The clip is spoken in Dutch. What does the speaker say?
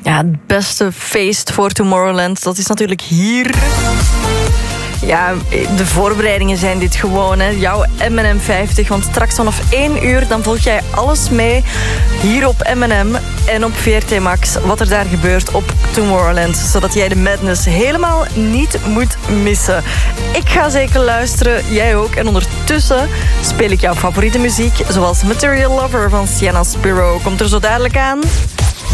Ja, het beste feest voor Tomorrowland, dat is natuurlijk hier. Ja, de voorbereidingen zijn dit gewoon, hè. Jouw M&M 50, want straks vanaf 1 uur... dan volg jij alles mee hier op M&M en op VRT Max... wat er daar gebeurt op Tomorrowland, zodat jij de madness helemaal niet moet missen. Ik ga zeker luisteren, jij ook. En ondertussen speel ik jouw favoriete muziek... zoals Material Lover van Sienna Spiro. Komt er zo dadelijk aan...